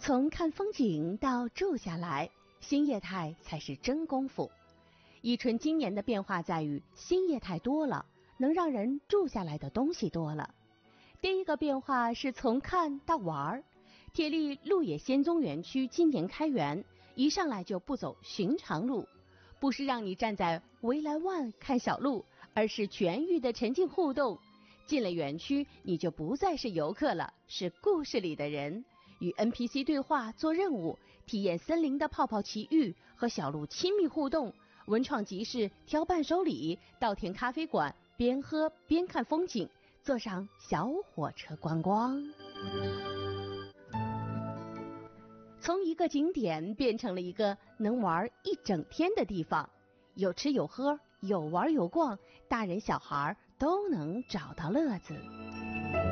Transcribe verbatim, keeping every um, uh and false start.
从看风景到住下来，新业态才是真功夫。伊春今年的变化在于新业态多了，能让人住下来的东西多了。第一个变化是从看到玩。铁力鹿野仙踪园区今年开园，一上来就不走寻常路，不是让你站在围栏外看小鹿，而是全域的沉浸互动。进了园区，你就不再是游客了，是故事里的人，与 N P C 对话做任务，体验森林的泡泡奇遇，和小鹿亲密互动，文创集市挑伴手礼，稻田咖啡馆边喝边看风景，坐上小火车观光。从一个景点变成了一个能玩一整天的地方，有吃有喝，有玩有逛，大人小孩都能找到乐子。